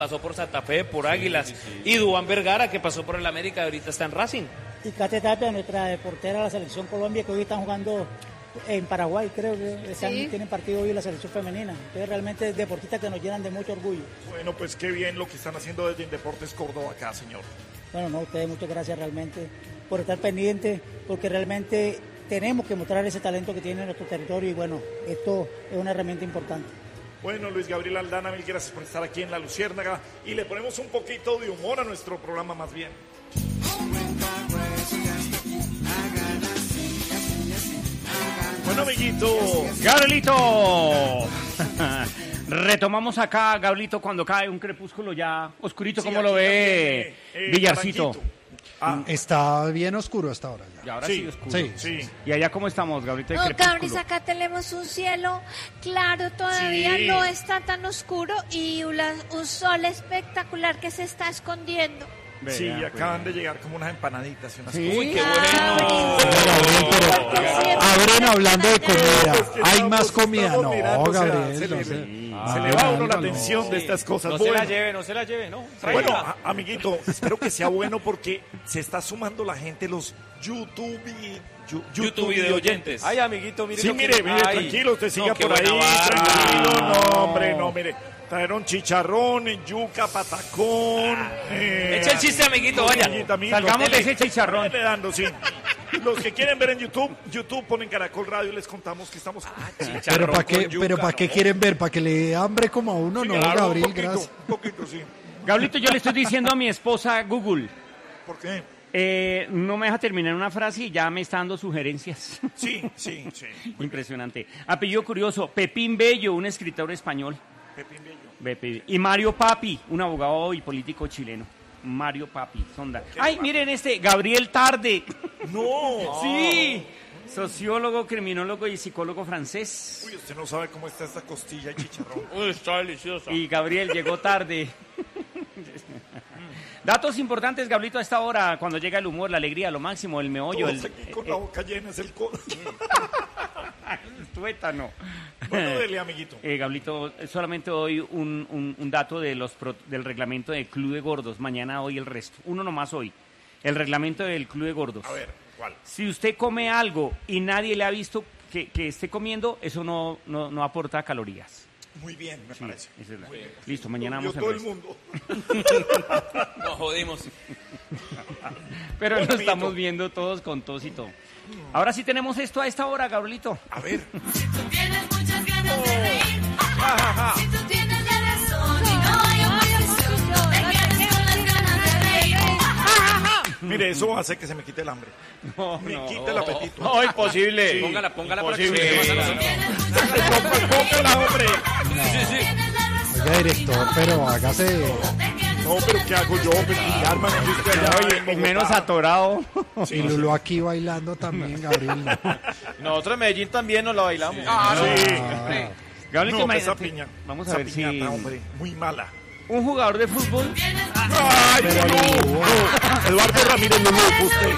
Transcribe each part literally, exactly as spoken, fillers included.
pasó por Santa Fe, por Águilas, sí, sí, sí. Y Duván Vergara, que pasó por el América y ahorita está en Racing. Y Kate Tapia, nuestra portera de la Selección Colombia, que hoy están jugando en Paraguay, creo que están, sí. Tienen partido hoy en la Selección Femenina. Entonces realmente deportistas que nos llenan de mucho orgullo. Bueno, pues qué bien lo que están haciendo desde Indeportes Córdoba acá, señor. Bueno, no, ustedes muchas gracias realmente por estar pendientes, porque realmente tenemos que mostrar ese talento que tiene nuestro territorio y bueno, esto es una herramienta importante. Bueno, Luis Gabriel Aldana, mil gracias por estar aquí en La Luciérnaga y le ponemos un poquito de humor a nuestro programa más bien. Bueno, amiguito. Gabrielito. Retomamos acá, Gabrielito, cuando cae un crepúsculo ya oscurito, sí, ¿cómo lo ve también, eh, Villarcito? Ah. Está bien oscuro hasta ahora ya. Y ahora sí, sí oscuro. Sí, sí. ¿Y allá cómo estamos, Gabrielito? No, Gabris, acá tenemos un cielo claro, todavía sí. No está tan oscuro y una, un sol espectacular que se está escondiendo. Vea, sí, acaban pues. de llegar como unas empanaditas y unas sí, cosas. ¡Uy, qué bueno! Abren hablando de comida. Hay más comida. No, mirando, Gabriel. Se, no le, sé. se ah, le va a uno la no, atención no. de estas cosas. No bueno, se la lleve, no se la lleve, ¿no? Bueno, a, amiguito, espero que sea bueno porque se está sumando la gente, los YouTube y... You, YouTube, YouTube video oyentes. Ay, amiguito, mire. Sí, lo mire, que... mire, Ay, tranquilo, usted siga no, por ahí. Tranquilo, no, hombre, no, mire. Trajeron chicharrón, yuca, patacón. Ah, eh, echa el chiste, amiguito, vaya. Salgamos de ese chicharrón. Dando, sí. Los que quieren ver en YouTube, YouTube ponen Caracol Radio y les contamos que estamos... Ah, pero ¿para qué, yuca, pero ¿para qué ¿no? quieren ver? ¿Para que le dé hambre como a uno? Sí, no, claro, Gabriel, un poquito, gracias. Un poquito, sí. Gabrielito, yo le estoy diciendo a mi esposa Google. ¿Por qué? Eh, no me deja terminar una frase y ya me está dando sugerencias. Sí, sí, sí. Impresionante. Apellido curioso, Pepín Bello, un escritor español. Pepín Bello. Pepín. Y Mario Papi, un abogado y político chileno. Mario Papi, sonda. Ay, papi? Miren este, Gabriel Tarde. No. Sí. Sociólogo, criminólogo y psicólogo francés. Uy, usted no sabe cómo está esta costilla y chicharrón. Uy, está deliciosa. Y Gabriel llegó tarde. Datos importantes, Gabrielito, a esta hora, cuando llega el humor, la alegría, lo máximo, el meollo. Todos el, aquí con eh, la boca llena es el codo. El tuétano. Bueno, dele, amiguito. Eh, Gabrielito, solamente doy un, un, un dato de los pro, del reglamento del Club de Gordos. Mañana hoy el resto. Uno nomás hoy. El reglamento del Club de Gordos. A ver, ¿cuál? Si usted come algo y nadie le ha visto que, que esté comiendo, eso no, no, no aporta calorías. Muy bien, me sí, parece. Es la... Bien. Listo, mañana vamos a todo el el mundo. Nos jodimos. Pero bueno, lo estamos viendo todos con tos y todo. Ahora sí tenemos esto a esta hora, Gabrielito. A ver. Si tú tienes muchas ganas de reír, ja, ja, ja. Si tú tienes la razón y no hay oposición, no te quedes con las ganas de reír, ja, ja, ja. Mire, eso hace que se me quite el hambre. No, me no, quita el apetito. No, imposible. Sí. Póngala, póngala imposible. para que se sí. Póngala, hombre. No. Sí, sí. Oiga, director, pero hágase... No, pero ¿qué hago yo? Pillarme, no estoy allá. Y menos atorado. Sí, y Lulu aquí bailando también, Gabriel. Nosotros en Medellín también nos la bailamos. Ah, sí. Ah. Gabrielito, no, esa piña. Vamos a esa ver piñata, si... hombre, muy mala. Un jugador de fútbol... ¡Ay, pero no! no. Eduardo Ramírez Lulú, usted.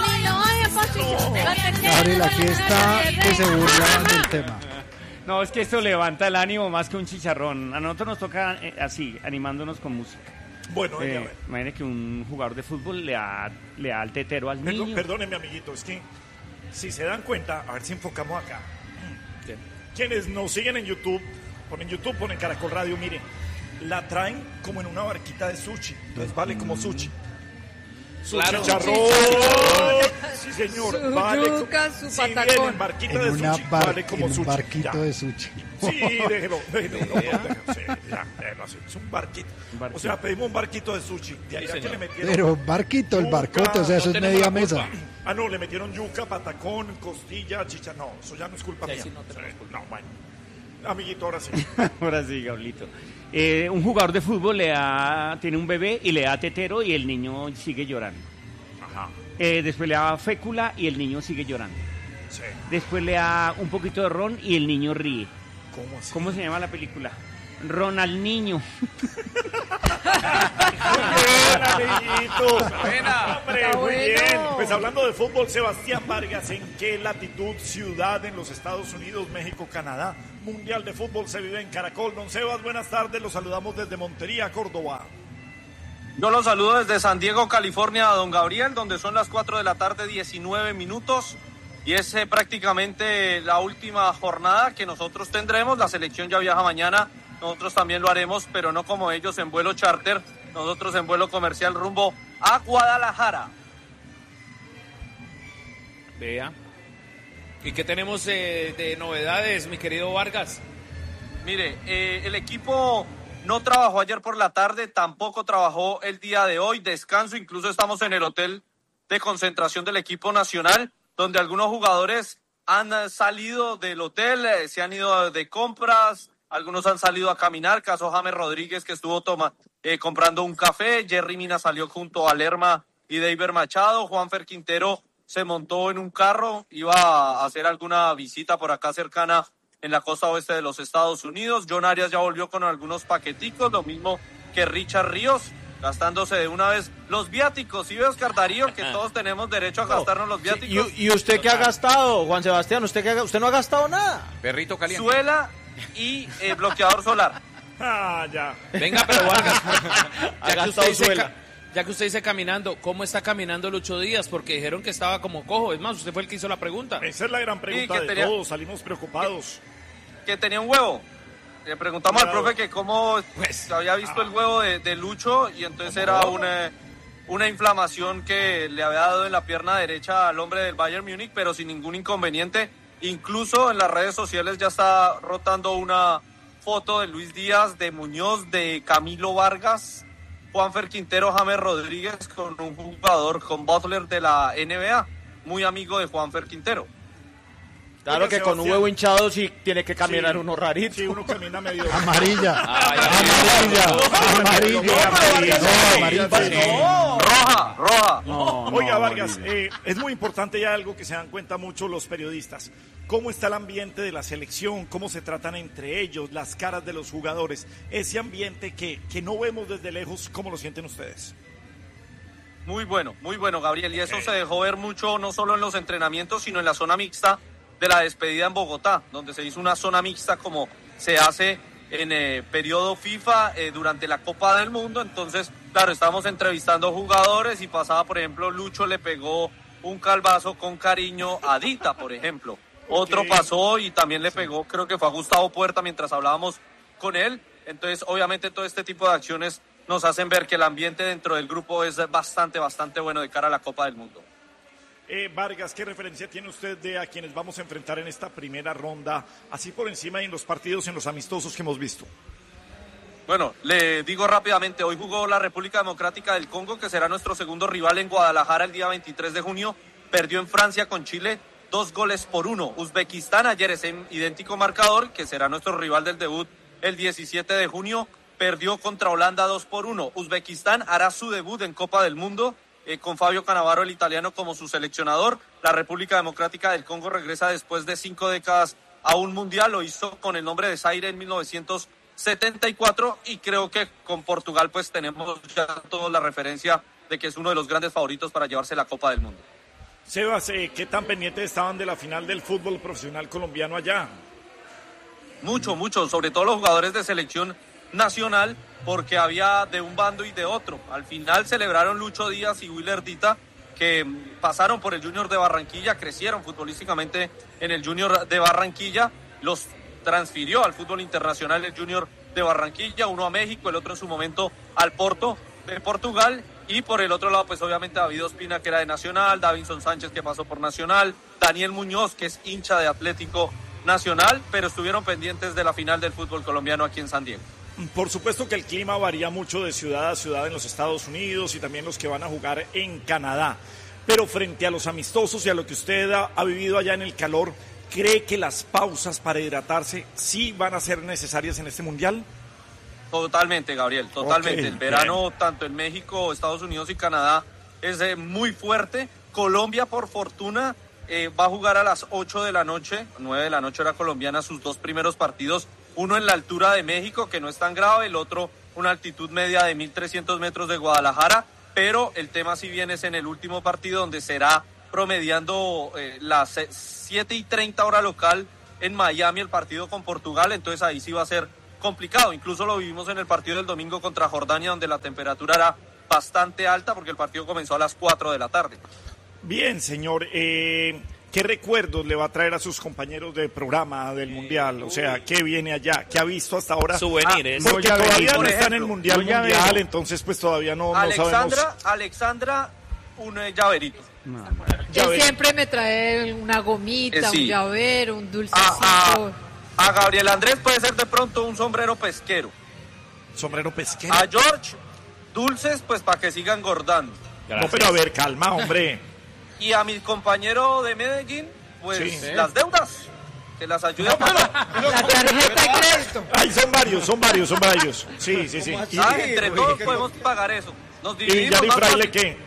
Gabriel, aquí está que se burlan del tema. No, es que esto levanta el ánimo más que un chicharrón. A nosotros nos toca eh, así, animándonos con música. Bueno, eh, a ver. Imagine que un jugador de fútbol le da, le da el tetero al Perdón, niño. perdóneme, amiguito, es que si se dan cuenta, a ver si enfocamos acá. Quienes nos siguen en YouTube, ponen YouTube, ponen Caracol Radio, miren, la traen como en una barquita de sushi, entonces vale como sushi. Su claro. chicharrón, sí señor, su vale yuca, como, su si patacón. viene en barquita En, de una sushi, bar, vale como en un sushi. barquito ya. de sushi. Sí, déjelo, déjelo, no, no, déjelo, sí, ya, déjelo así, es un barquito. Un barquito. O sea, pedimos un barquito de sushi, de allá Sí, que le metieron. Pero barquito, el barcote, o sea, eso no es media la mesa. Ah, no, le metieron yuca, patacón, costilla, chicha. No, eso ya no es culpa Sí, mía. sí, no tenemos culpa. No, bueno. Amiguito, ahora sí. Ahora sí, Gabrielito. Eh, un jugador de fútbol le da, tiene un bebé y le da tetero y el niño sigue llorando. Ajá. Eh, después le da fécula y el niño sigue llorando. Sí. Después le da un poquito de ron y el niño ríe. ¿Cómo así? ¿Cómo se llama la película? Ron al niño. Muy bien, amiguito. Buena. Hombre, Está muy bueno. bien. Pues Pues hablando de fútbol, Sebastián Vargas, ¿en qué latitud, ciudad en los Estados Unidos, México, Canadá? Mundial de fútbol se vive en Caracol. Don Sebas, buenas tardes, los saludamos desde Montería, Córdoba. Yo los saludo desde San Diego, California, don Gabriel, donde son las cuatro de la tarde, diecinueve minutos. Y es eh, prácticamente la última jornada que nosotros tendremos. La selección ya viaja mañana, nosotros también lo haremos, pero no como ellos en vuelo charter, nosotros en vuelo comercial rumbo a Guadalajara. Vea. ¿Y qué tenemos eh, de novedades, mi querido Vargas? Mire, eh, el equipo no trabajó ayer por la tarde, tampoco trabajó el día de hoy, descanso, incluso estamos en el hotel de concentración del equipo nacional, donde algunos jugadores han salido del hotel, eh, se han ido de compras, algunos han salido a caminar, caso James Rodríguez que estuvo toma, eh, comprando un café, Jerry Mina salió junto a Lerma y Deiber Machado, Juanfer Quintero se montó en un carro, iba a hacer alguna visita por acá cercana en la costa oeste de los Estados Unidos. John Arias ya volvió con algunos paqueticos, lo mismo que Richard Ríos, gastándose de una vez los viáticos. ¿Sí ve, Oscar Darío, que todos tenemos derecho a gastarnos los viáticos? ¿Y, y usted qué ha gastado, Juan Sebastián? ¿Usted, qué ha, usted no ha gastado nada? Perrito caliente. Suela y eh, bloqueador solar. Ah, ya. Venga, pero Vargas, ya que, usted dice, suela. ca- ya que usted dice caminando, ¿cómo está caminando Lucho Díaz? Porque dijeron que estaba como cojo. Es más, usted fue el que hizo la pregunta. Esa es la gran pregunta Sí, que de tenía- todos, salimos preocupados. Que tenía un huevo. Le preguntamos Claro. al profe que cómo Pues, había visto el huevo de, de Lucho y entonces era una, una inflamación que le había dado en la pierna derecha al hombre del Bayern Múnich, pero sin ningún inconveniente. Incluso en las redes sociales ya está rotando una foto de Luis Díaz, de Muñoz, de Camilo Vargas, Juanfer Quintero, James Rodríguez con un jugador, con Butler de la N B A, muy amigo de Juanfer Quintero. Claro Oiga, que con un Sebastián. huevo hinchado sí tiene que caminar Sí, uno rarito. Sí, uno camina medio... Amarilla. Ay, Amarilla. Amarilla. Amarilla. No, amarilla. Sí. no. Roja, roja. No, no, Oiga, Vargas, Bolivia. eh, es muy importante ya algo que se dan cuenta mucho los periodistas. ¿Cómo está el ambiente de la selección? ¿Cómo se tratan entre ellos? Las caras de los jugadores. Ese ambiente que, que no vemos desde lejos, ¿cómo lo sienten ustedes? Muy bueno, muy bueno, Gabriel. Y eso se dejó ver mucho, no solo en los entrenamientos, sino en la zona mixta de la despedida en Bogotá, donde se hizo una zona mixta como se hace en eh, periodo FIFA eh, durante la Copa del Mundo. Entonces, claro, estábamos entrevistando jugadores y pasaba, por ejemplo, Lucho le pegó un calvazo con cariño a Dita, por ejemplo. Otro pasó y también le pegó, creo que fue a Gustavo Puerta mientras hablábamos con él. Entonces, obviamente, todo este tipo de acciones nos hacen ver que el ambiente dentro del grupo es bastante, bastante bueno de cara a la Copa del Mundo. Eh, Vargas, ¿qué referencia tiene usted de a quienes vamos a enfrentar en esta primera ronda, así por encima y en los partidos, en los amistosos que hemos visto? Bueno, le digo rápidamente, hoy jugó la República Democrática del Congo, que será nuestro segundo rival en Guadalajara el día veintitrés de junio. Perdió en Francia con Chile, dos goles por uno. Uzbekistán ayer ese idéntico marcador, que será nuestro rival del debut el diecisiete de junio. Perdió contra Holanda dos por uno. Uzbekistán hará su debut en Copa del Mundo eh, con Fabio Cannavaro, el italiano, como su seleccionador. La República Democrática del Congo regresa después de cinco décadas a un mundial. Lo hizo con el nombre de Zaire en mil novecientos setenta y cuatro y creo que con Portugal pues tenemos ya toda la referencia de que es uno de los grandes favoritos para llevarse la Copa del Mundo. Sebas, eh, ¿qué tan pendientes estaban de la final del fútbol profesional colombiano allá? Mucho, mucho, sobre todo los jugadores de selección nacional, porque había de un bando y de otro. Al final celebraron Lucho Díaz y Willer Dita, que pasaron por el Junior de Barranquilla, crecieron futbolísticamente en el Junior de Barranquilla, los transfirió al fútbol internacional el Junior de Barranquilla, uno a México, el otro en su momento al Porto de Portugal, y por el otro lado pues obviamente David Ospina, que era de Nacional, Davinson Sánchez, que pasó por Nacional, Daniel Muñoz, que es hincha de Atlético Nacional, pero estuvieron pendientes de la final del fútbol colombiano aquí en San Diego. Por supuesto que el clima varía mucho de ciudad a ciudad en los Estados Unidos y también los que van a jugar en Canadá. Pero frente a los amistosos y a lo que usted ha, ha vivido allá en el calor, ¿cree que las pausas para hidratarse sí van a ser necesarias en este mundial? Totalmente, Gabriel, totalmente. Ok, el verano, bien. tanto en México, Estados Unidos y Canadá, es eh, muy fuerte. Colombia, por fortuna, eh, va a jugar a las ocho de la noche, nueve de la noche hora colombiana, sus dos primeros partidos. Uno en la altura de México, que no es tan grave, el otro una altitud media de mil trescientos metros de Guadalajara. pero el tema sí viene es en el último partido, donde será promediando eh, las siete y treinta hora local en Miami el partido con Portugal, entonces ahí sí va a ser complicado. Incluso lo vivimos en el partido del domingo contra Jordania, donde la temperatura era bastante alta porque el partido comenzó a las cuatro de la tarde. Bien, señor, eh, ¿qué recuerdos le va a traer a sus compañeros del programa del Mundial? O sea, ¿qué viene allá? ¿Qué ha visto hasta ahora? Souvenirs. Ah, porque No, ya todavía ven, no por está en el ejemplo. Mundial No, ya Mundial, ven. entonces pues todavía no, no Alexandra, sabemos. Alexandra, un eh, llaverito. Ya Él ven. siempre me trae una gomita, Eh, sí. un llavero, un dulcecito. A, a, a Gabriel Andrés puede ser de pronto un sombrero pesquero. Sombrero pesquero. A George, dulces, pues para que siga engordando. No, pero a ver, calma, hombre. Y a mi compañero de Medellín, pues Sí. las deudas, que las ayude a pagar. La tarjeta de crédito. Ay, son varios, son varios, son varios. Sí, sí, sí. Y, Ah, entre todos podemos pagar eso. Nos y dividimos Yari más Fraile, fácil. ¿qué?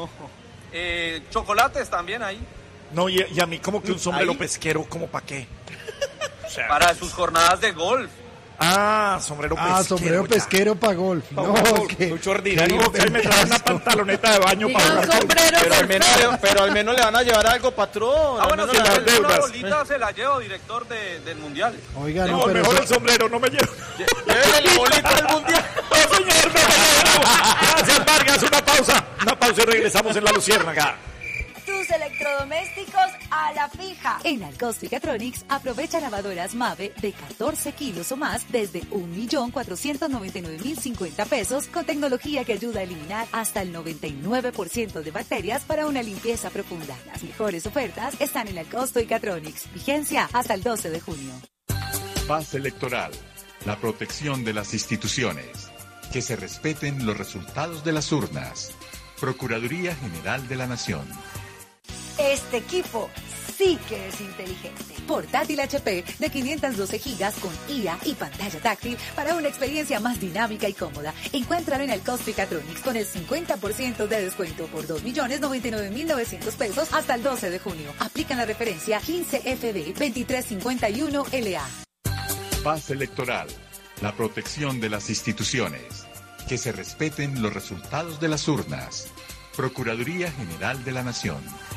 Eh, chocolates también ahí, No, y, y a mí como que un sombrero Ahí. pesquero, ¿como para qué? O sea, para sus jornadas de golf. Ah, sombrero pesquero. Ah, sombrero ya. pesquero para golf. Pa' No, golf. que- Mucho ordinario. Digo, que me trae una pantaloneta de baño Diga para un jugar golf. sombrero Pero al, menos golfero. le, pero al menos le van a llevar algo, patrón. Ah, Al bueno, menos si le las la van- deudas. bolita se la llevo, director de, del Mundial. Oiga, No, no, pero mejor eso- el sombrero, no me llevo. Llévele la bolita del mundial. No, señor, no me llevo. Gracias, Vargas. Una pausa. Una pausa y regresamos en La Luciérnaga. Tus electrodomésticos a la fija. En Alcosto y Catronics aprovecha lavadoras Mave de catorce kilos o más desde un millón cuatrocientos noventa y nueve mil cincuenta pesos con tecnología que ayuda a eliminar hasta el noventa y nueve por ciento de bacterias para una limpieza profunda. Las mejores ofertas están en Alcosto y Catronics. Vigencia hasta el doce de junio. Paz electoral. La protección de las instituciones. Que se respeten los resultados de las urnas. Procuraduría General de la Nación. Este equipo sí que es inteligente. Portátil H P de quinientos doce gigas con I A y pantalla táctil para una experiencia más dinámica y cómoda. Encuéntralo en Alcosto y Catronics con el cincuenta por ciento de descuento por dos millones noventa y nueve mil novecientos pesos hasta el doce de junio. Aplican la referencia quince F B veintitrés cincuenta y uno L A. Paz electoral. La protección de las instituciones. Que se respeten los resultados de las urnas. Procuraduría General de la Nación.